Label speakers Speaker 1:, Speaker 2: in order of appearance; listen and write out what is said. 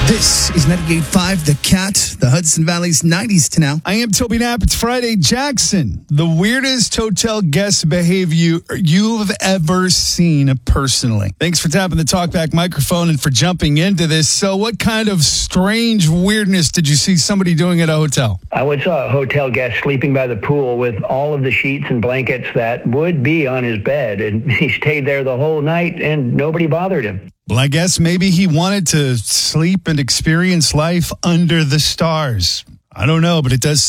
Speaker 1: This is 98.5 The Cat, the Hudson Valley's 90s to now. I am Toby Knapp. It's Friday. Jackson, the weirdest hotel guest behavior you've ever seen personally. Thanks for tapping the talkback microphone and for jumping into this. So what kind of strange weirdness did you see somebody doing at a hotel?
Speaker 2: I once saw a hotel guest sleeping by the pool with all of the sheets and blankets that would be on his bed, and he stayed there the whole night and nobody bothered him.
Speaker 1: Well, I guess maybe he wanted to sleep and experience life under the stars. I don't know, but it does